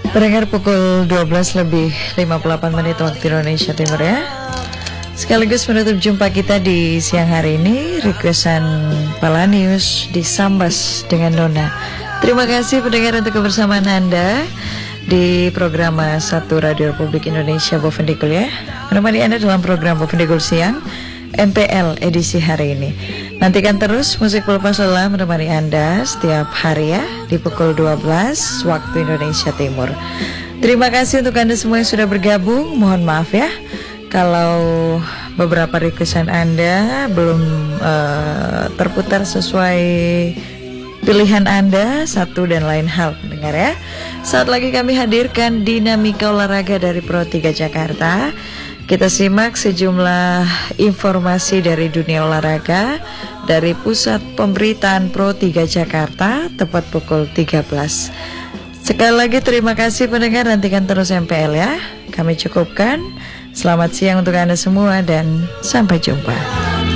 Pendengar pukul 12 lebih 58 menit waktu Indonesia Timur ya. Sekaligus menutup jumpa kita di siang hari ini. Requestan Palanius di Sambas dengan Nona. Terima kasih pendengar untuk kebersamaan Anda di program 1 Radio Republik Indonesia Bovendikul ya. Menemani Anda dalam program Bovendikul Siang MPL edisi hari ini. Nantikan terus musik pelepas lelah menemani Anda setiap hari ya di pukul 12 waktu Indonesia Timur. Terima kasih untuk Anda semua yang sudah bergabung. Mohon maaf ya kalau beberapa requestan Anda belum terputar sesuai pilihan Anda, satu dan lain hal pendengar ya. Saat lagi kami hadirkan dinamika olahraga dari Pro 3 Jakarta. Kita simak sejumlah informasi dari dunia olahraga dari Pusat Pemberitaan Pro 3 Jakarta tepat pukul 13. Sekali lagi terima kasih pendengar, nantikan terus MPL ya. Kami cukupkan. Selamat siang untuk Anda semua dan sampai jumpa.